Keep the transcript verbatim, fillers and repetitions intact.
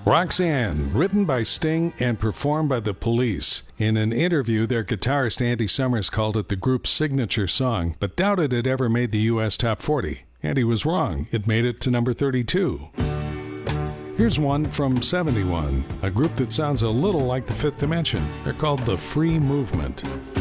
Roxanne, written by Sting and performed by The Police. In an interview, their guitarist Andy Summers called it the group's signature song, but doubted it ever made the U S Top forty. And he was wrong. It made it to number thirty-two. Here's one from seventy-one, a group that sounds a little like the Fifth Dimension. They're called The Free Movement.